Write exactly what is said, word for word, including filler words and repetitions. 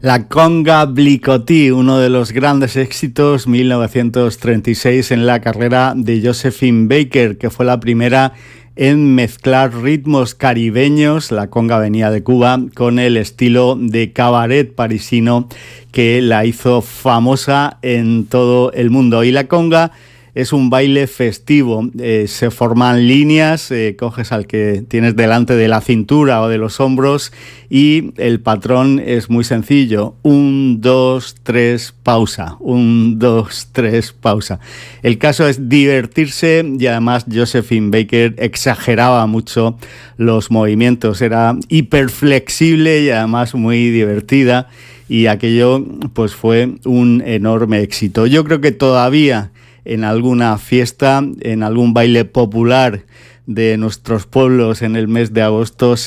La conga Blicotí, uno de los grandes éxitos, mil novecientos treinta y seis, en la carrera de Josephine Baker, que fue la primera en mezclar ritmos caribeños, la conga venía de Cuba, con el estilo de cabaret parisino que la hizo famosa en todo el mundo. Y la conga es un baile festivo, eh, se forman líneas, eh, coges al que tienes delante de la cintura o de los hombros y el patrón es muy sencillo, un, dos, tres, pausa, un, dos, tres, pausa. El caso es divertirse y además Josephine Baker exageraba mucho los movimientos, era hiperflexible y además muy divertida y aquello pues fue un enorme éxito. Yo creo que todavía en alguna fiesta, en algún baile popular de nuestros pueblos en el mes de agosto